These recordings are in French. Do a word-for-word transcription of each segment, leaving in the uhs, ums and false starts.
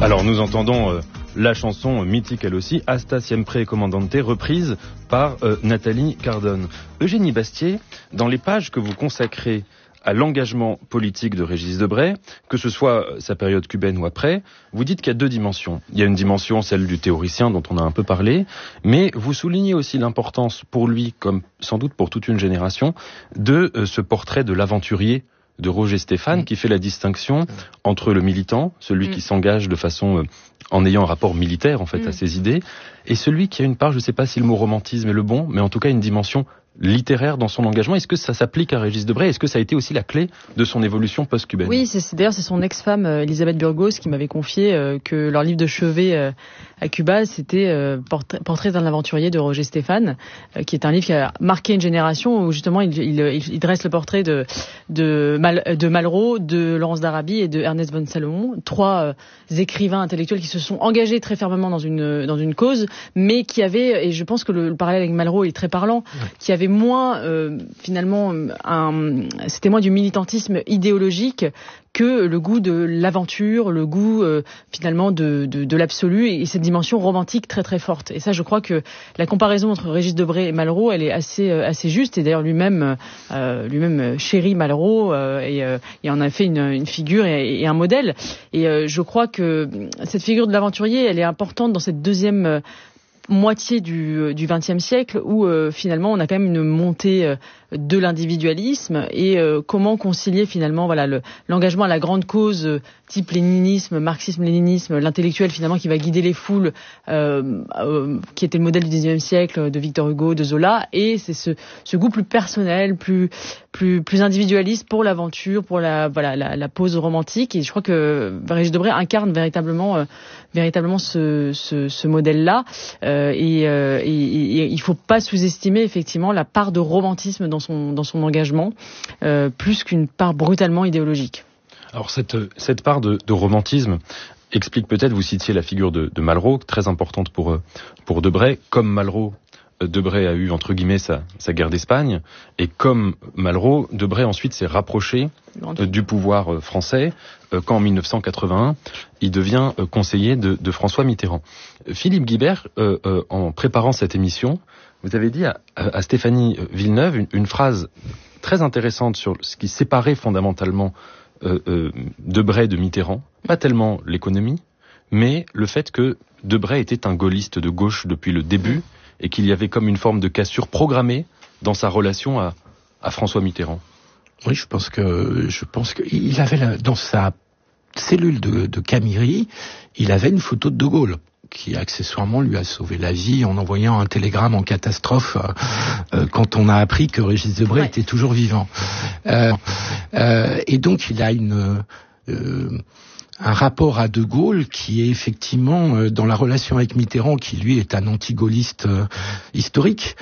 Alors nous entendons euh, la chanson mythique elle aussi, Hasta Siempre Comandante, reprise par euh, Nathalie Cardone. Eugénie Bastier, dans les pages que vous consacrez à l'engagement politique de Régis Debray, que ce soit sa période cubaine ou après, vous dites qu'il y a deux dimensions. Il y a une dimension, celle du théoricien dont on a un peu parlé, mais vous soulignez aussi l'importance pour lui, comme sans doute pour toute une génération, de euh, ce portrait de l'aventurier de Roger Stéphane, mmh. qui fait la distinction entre le militant, celui mmh. qui s'engage de façon euh, en ayant un rapport militaire en fait mmh. à ses idées, et celui qui a une part, je ne sais pas si le mot romantisme est le bon, mais en tout cas une dimension littéraire dans son engagement. Est-ce que ça s'applique à Régis Debray? Est-ce que ça a été aussi la clé de son évolution post-cubaine? Oui, c'est, c'est, d'ailleurs c'est son ex-femme euh, Elisabeth Burgos qui m'avait confié euh, que leur livre de chevet euh, à Cuba, c'était euh, Portrait, Portrait d'un aventurier de Roger Stéphane, euh, qui est un livre qui a marqué une génération où justement il, il, il, il dresse le portrait de, de, Mal, de Malraux, de Laurence d'Arabie et de Ernest von Salomon, trois euh, écrivains intellectuels qui se sont engagés très fermement dans une, dans une cause, mais qui avaient, et je pense que le, le parallèle avec Malraux est très parlant, ouais. qui avaient moins euh, finalement un, c'était moins du militantisme idéologique que le goût de l'aventure, le goût euh, finalement de, de, de l'absolu et cette dimension romantique très très forte. Et ça, je crois que la comparaison entre Régis Debray et Malraux, elle est assez euh, assez juste. Et d'ailleurs lui-même euh, lui-même chérit Malraux euh, et, euh, et en a fait une, une figure et, et un modèle. Et euh, je crois que cette figure de l'aventurier, elle est importante dans cette deuxième euh, moitié du du vingtième siècle où euh, finalement on a quand même une montée euh, de l'individualisme et euh, comment concilier finalement voilà le l'engagement à la grande cause euh, type léninisme, marxisme-léninisme, l'intellectuel finalement qui va guider les foules euh, euh, qui était le modèle du dix-neuvième siècle de Victor Hugo, de Zola, et c'est ce ce goût plus personnel, plus plus plus individualiste pour l'aventure, pour la voilà la, la pose romantique. Et je crois que Régis Debray incarne véritablement euh, véritablement ce ce, ce modèle-là. Euh, et, euh, et, et il faut pas sous-estimer effectivement la part de romantisme dans son dans son engagement, euh, plus qu'une part brutalement idéologique. Alors cette cette part de, de romantisme explique peut-être, vous citiez la figure de, de Malraux, très importante pour pour Debray, comme Malraux. Debray a eu, entre guillemets, sa, sa guerre d'Espagne, et comme Malraux, Debray ensuite s'est rapproché euh, du pouvoir euh, français, euh, quand en dix-neuf cent quatre-vingt-un, il devient euh, conseiller de, de François Mitterrand. Philippe Guibert, euh, euh, en préparant cette émission, vous avez dit à, à Stéphanie Villeneuve une, une phrase très intéressante sur ce qui séparait fondamentalement euh, euh, Debray de Mitterrand, pas tellement l'économie, mais le fait que Debray était un gaulliste de gauche depuis le début, et qu'il y avait comme une forme de cassure programmée dans sa relation à, à François Mitterrand. Oui, je pense que je pense que il avait la, dans sa cellule de, de Camiri, il avait une photo de De Gaulle qui accessoirement lui a sauvé la vie en envoyant un télégramme en catastrophe euh, euh, quand on a appris que Régis Debray ouais. était toujours vivant. Euh, euh, et donc il a une euh, un rapport à De Gaulle qui est effectivement euh, dans la relation avec Mitterrand, qui lui est un anti-gaulliste euh, historique,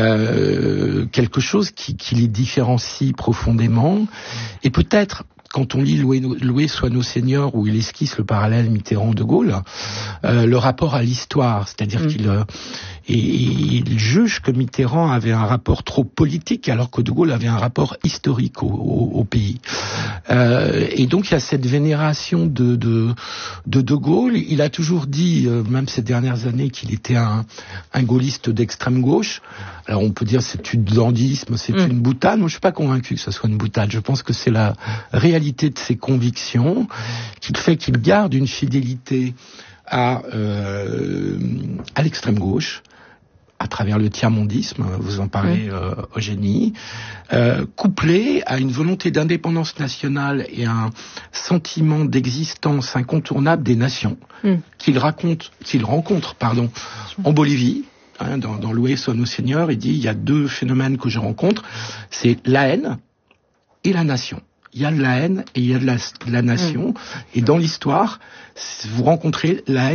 euh, quelque chose qui, qui les différencie profondément. Et peut-être, quand on lit Louer, Louer soit nos seigneurs, où il esquisse le parallèle Mitterrand-De Gaulle, euh, le rapport à l'histoire, c'est-à-dire mmh. qu'il euh, et, et il juge que Mitterrand avait un rapport trop politique, alors que De Gaulle avait un rapport historique au, au, au pays. Euh, et donc il y a cette vénération de de de, de Gaulle. Il a toujours dit, euh, même ces dernières années, qu'il était un, un gaulliste d'extrême gauche. Alors on peut dire c'est une dandisme, c'est mmh. une boutade. Moi je suis pas convaincu que ce soit une boutade. Je pense que c'est la réalité de ses convictions qui fait qu'il garde une fidélité à euh, à l'extrême gauche, à travers le tiers-mondisme, vous en parlez, euh, Eugénie, euh, couplé à une volonté d'indépendance nationale et un sentiment d'existence incontournable des nations, mm. qu'il raconte, qu'il rencontre, pardon, en Bolivie. Hein, dans, dans Louer soit nos seigneurs, il dit il y a deux phénomènes que je rencontre, c'est la haine et la nation. Il y a de la haine et il y a de la, de la nation, mm. et dans l'histoire, vous rencontrez la haine